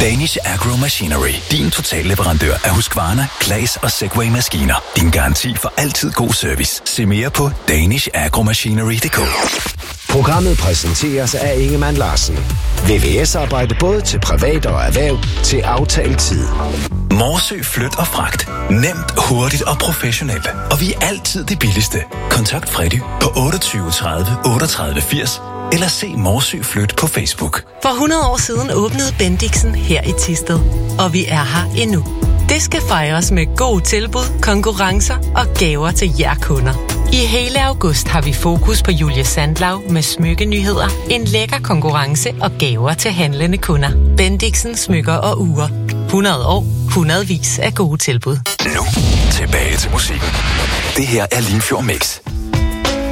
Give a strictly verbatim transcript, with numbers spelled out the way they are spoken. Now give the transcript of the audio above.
Danish Agro Machinery. Din totalleverandør af Husqvarna, Claas og Segway-maskiner. Din garanti for altid god service. Se mere på danish agro machinery punktum d k. Programmet præsenteres af Ingemann Larsen. V V S-arbejde både til privat og erhverv til aftalt tid. Morsø Flyt og Fragt. Nemt, hurtigt og professionelt. Og vi er altid det billigste. Kontakt Freddy på otteogtyve tredive otteogtredive firs eller se Morsø Flyt på Facebook. For hundrede år siden åbnede Bendixen her i Thisted, og vi er her endnu. Det skal fejres med gode tilbud, konkurrencer og gaver til jer kunder. I hele august har vi fokus på Julie Sandlau med smykkenyheder, en lækker konkurrence og gaver til handlende kunder. Bendixen smykker og ure. hundrede år, hundredvis af gode tilbud. Nu tilbage til musikken. Det her er Limfjord Mix.